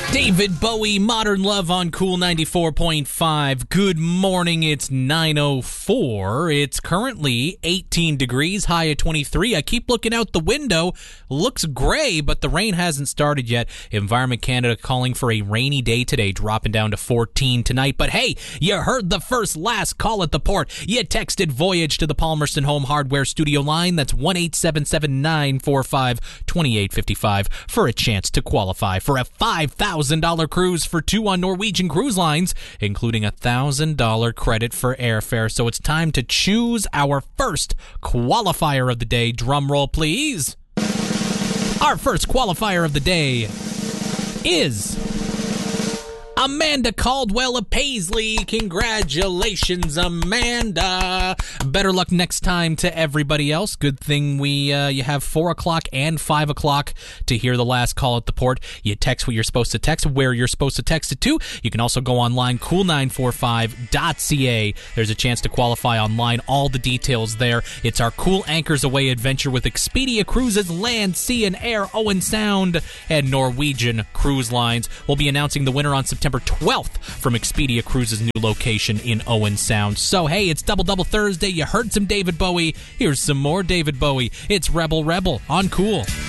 David Bowie, Modern Love on Cool 94.5. Good morning, it's 9:04. It's currently 18 degrees, high at 23. I keep looking out the window. Looks gray, but the rain hasn't started yet. Environment Canada calling for a rainy day today, dropping down to 14 tonight. But hey, you heard the last call at the port. You texted Voyage to the Palmerston Home Hardware Studio line. That's 1-877-945-2855 for a chance to qualify for a $5,000 cruise for two on Norwegian Cruise Lines, including a $1,000 credit for airfare. So it's time to choose our first qualifier of the day. Drum roll, please. Our first qualifier of the day is Amanda Caldwell of Paisley. Congratulations, Amanda. Better luck next time to everybody else. Good thing you have 4 o'clock and 5 o'clock to hear the last call at the port. You text what you're supposed to text, where you're supposed to text it to. You can also go online, cool945.ca. There's a chance to qualify online. All the details there. It's our Cool Anchors Away adventure with Expedia Cruises, Land, Sea, and Air, Owen Sound, and Norwegian Cruise Lines. We'll be announcing the winner on September 12th from Expedia Cruises' new location in Owen Sound. So, hey, it's Double Thursday. You heard some David Bowie. Here's some more David Bowie. It's Rebel Rebel on Cool.